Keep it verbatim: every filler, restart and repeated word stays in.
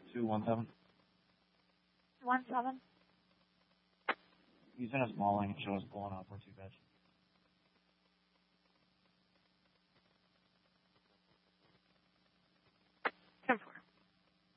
two one seven. One seven. He's in a small lane. Show us blowing up. We're too bad.